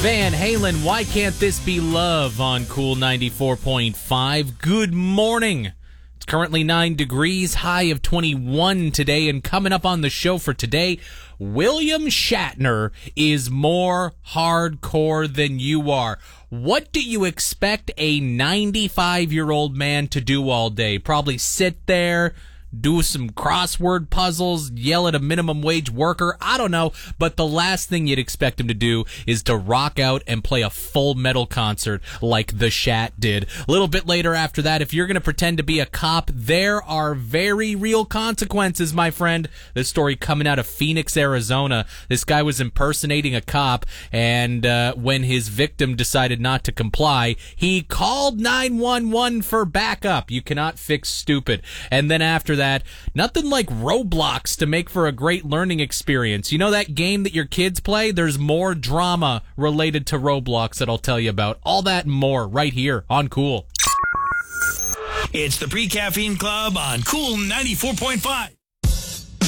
Van Halen, Why Can't This Be Love on Cool 94.5. Good morning. It's currently 9 degrees, high of 21 today, and coming up on the show for today, William Shatner is more hardcore than you are. What do you expect a 95-year-old man to do all day? Probably sit there, do some crossword puzzles, yell at a minimum wage worker. I don't know, but the last thing you'd expect him to do is to rock out and play a full metal concert like the Shat did. A little bit later after that, if you're going to pretend to be a cop, there are very real consequences, my friend. This story coming out of Phoenix, Arizona. This guy was impersonating a cop, and when his victim decided not to comply, he called 911 for backup. You cannot fix stupid. And then after that, nothing like Roblox to make for a great learning experience. You know that game that your kids play? There's more drama related to Roblox that I'll tell you about. All that and more right here on Cool. It's the Pre-Caffeine Club on Cool 94.5.